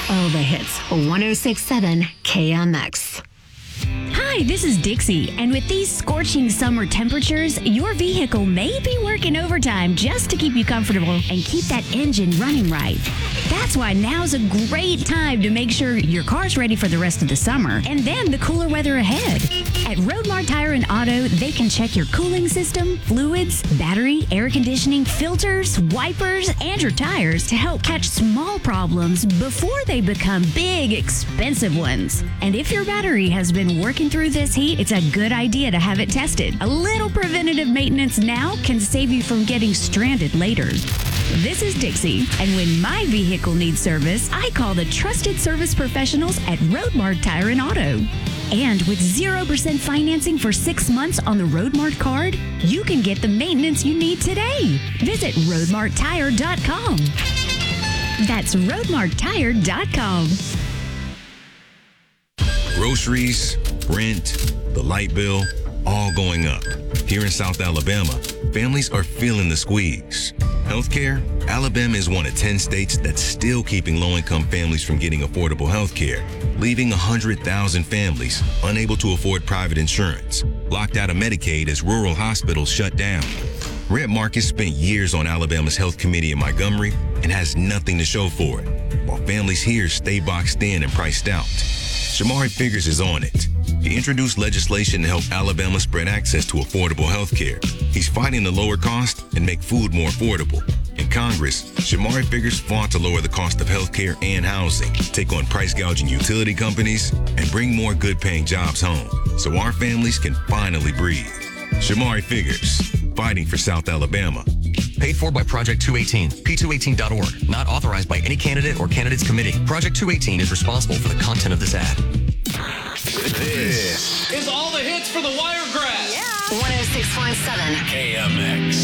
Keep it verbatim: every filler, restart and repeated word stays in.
All the hits, one oh six point seven K M X. Hi, this is Dixie, and with these scorching summer temperatures, your vehicle may be working overtime just to keep you comfortable and keep that engine running right. That's why now's a great time to make sure your car's ready for the rest of the summer and then the cooler weather ahead. At Roadmart Tire and Auto, they can check your cooling system, fluids, battery, air conditioning, filters, wipers, and your tires to help catch small problems before they become big, expensive ones. And if your battery has been working through this heat, it's a good idea to have it tested. A little preventative maintenance now can save you from getting stranded later. This is Dixie, and when my vehicle needs service, I call the trusted service professionals at Roadmart Tire and Auto. And with zero percent financing for six months on the Roadmart card, you can get the maintenance you need today. Visit roadmart tire dot com. That's roadmart tire dot com. Groceries, rent, the light bill, all going up. Here in South Alabama, families are feeling the squeeze. Healthcare, Alabama is one of ten states that's still keeping low-income families from getting affordable healthcare, leaving one hundred thousand families unable to afford private insurance, locked out of Medicaid as rural hospitals shut down. Rent Marcus spent years on Alabama's Health Committee in Montgomery and has nothing to show for it, while families here stay boxed in and priced out. Shamari Figures is on it. He introduced legislation to help Alabama spread access to affordable health care. He's fighting to lower cost and make food more affordable. In Congress, Shamari Figures fought to lower the cost of health care and housing, take on price gouging utility companies, and bring more good-paying jobs home so our families can finally breathe. Shamari Figures, fighting for South Alabama. Paid for by Project two eighteen, P two eighteen dot org. Not authorized by any candidate or candidates committee. Project two eighteen is responsible for the content of this ad. This is all the hits for the Wiregrass. Yeah. one oh six point seven K M X.